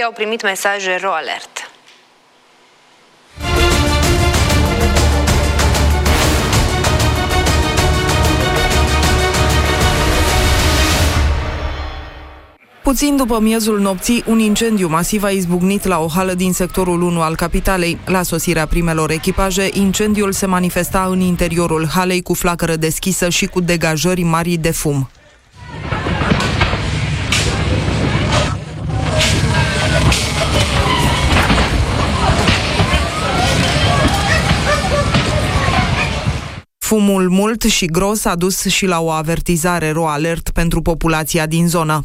Vizitatorii au primit mesaje RoAlert. Puțin după miezul nopții, un incendiu masiv a izbucnit la o hală din sectorul 1 al capitalei. La sosirea primelor echipaje, incendiul se manifesta în interiorul halei cu flacără deschisă și cu degajări mari de fum. Fumul mult și gros a dus și la o avertizare RoAlert pentru populația din zonă.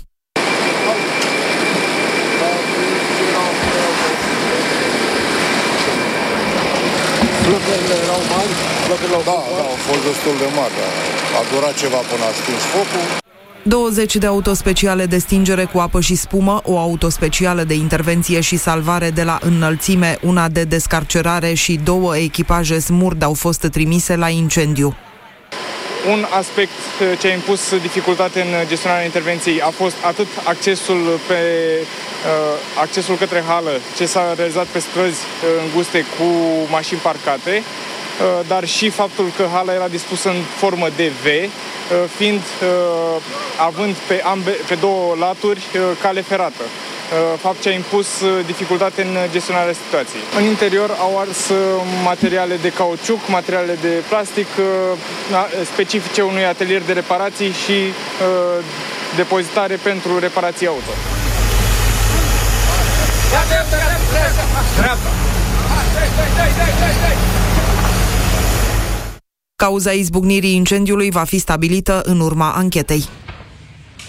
Flăcările erau mari? Da, au fost destul de mari. A durat ceva până a stins focul. 20 de autospeciale de stingere cu apă și spumă, o autospecială de intervenție și salvare de la înălțime, una de descarcerare și 2 echipaje SMURD au fost trimise la incendiu. Un aspect ce a impus dificultate în gestionarea intervenției a fost atât accesul către hală, ce s-a realizat pe străzi înguste cu mașini parcate, dar și faptul că hala era dispusă în formă de V, având pe 2 laturi cale ferată. Fapt ce a impus dificultate în gestionarea situației. În interior au ars materiale de cauciuc, materiale de plastic specifice unui atelier de reparații și depozitare pentru reparații auto. Cauza izbucnirii incendiului va fi stabilită în urma anchetei.